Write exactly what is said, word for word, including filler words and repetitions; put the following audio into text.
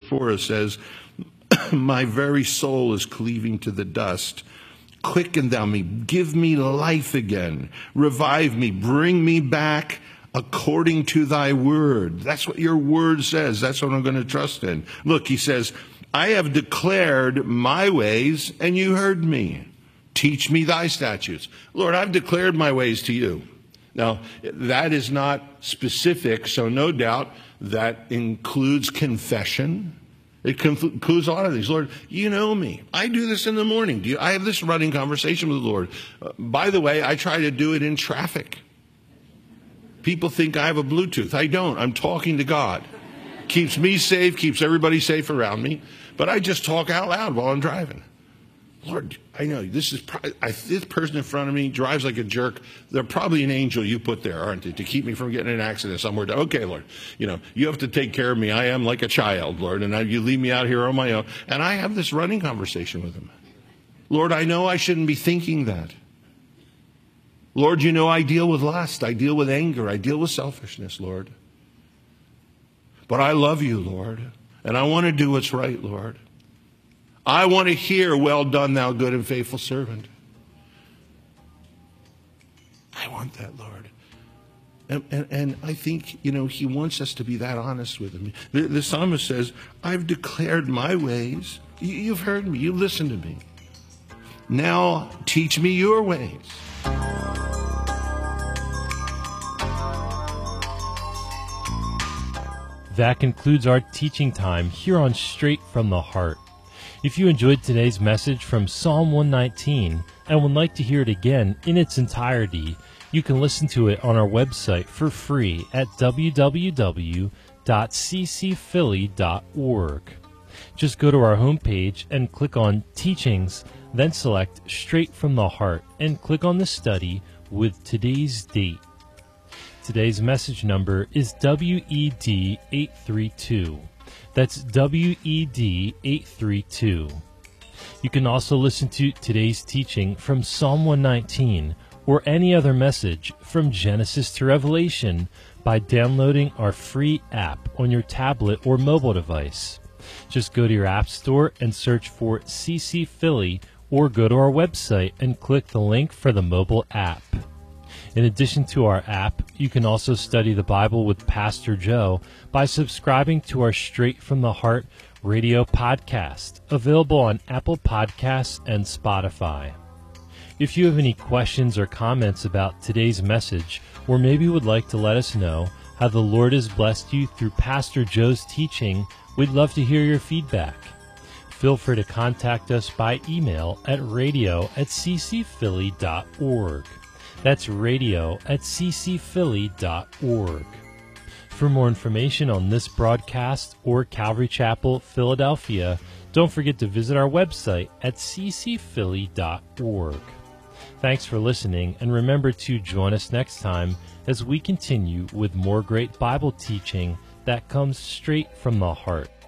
four, it says, my very soul is cleaving to the dust. Quicken thou me, give me life again, revive me, bring me back according to thy word. That's what your word says. That's what I'm going to trust in. Look, he says, I have declared my ways, and you heard me. Teach me thy statutes. Lord, I've declared my ways to you. Now, that is not specific, so no doubt that includes confession. It includes a lot of things. Lord, you know me. I do this in the morning. Do you, I have this running conversation with the Lord. Uh, by the way, I try to do it in traffic. People think I have a Bluetooth. I don't. I'm talking to God. Keeps me safe, keeps everybody safe around me. But I just talk out loud while I'm driving. Lord, I know this is probably, I, this person in front of me drives like a jerk. They're probably an angel you put there, aren't they, to keep me from getting in an accident somewhere. Okay, Lord, you know, you have to take care of me. I am like a child, Lord, and I, you leave me out here on my own. And I have this running conversation with him. Lord, I know I shouldn't be thinking that. Lord, you know I deal with lust. I deal with anger. I deal with selfishness, Lord. But I love you, Lord, and I want to do what's right, Lord. I want to hear, well done, thou good and faithful servant. I want that, Lord. And, and, and I think, you know, he wants us to be that honest with him. The, the psalmist says, I've declared my ways. You, you've heard me. You listened to me. Now teach me your ways. That concludes our teaching time here on Straight from the Heart. If you enjoyed today's message from Psalm one nineteen and would like to hear it again in its entirety, you can listen to it on our website for free at w w w dot c c philly dot org. Just go to our homepage and click on Teachings, then select Straight from the Heart and click on the study with today's date. Today's message number is W E D eight three two. That's W E D eight three two. You can also listen to today's teaching from Psalm one nineteen or any other message from Genesis to Revelation by downloading our free app on your tablet or mobile device. Just go to your app store and search for C C Philly or go to our website and click the link for the mobile app. In addition to our app, you can also study the Bible with Pastor Joe by subscribing to our Straight from the Heart radio podcast, available on Apple Podcasts and Spotify. If you have any questions or comments about today's message, or maybe would like to let us know how the Lord has blessed you through Pastor Joe's teaching, we'd love to hear your feedback. Feel free to contact us by email at radio at c c philly dot org. That's radio at c c philly dot org. For more information on this broadcast or Calvary Chapel, Philadelphia, don't forget to visit our website at c c philly dot org. Thanks for listening, and remember to join us next time as we continue with more great Bible teaching that comes straight from the heart.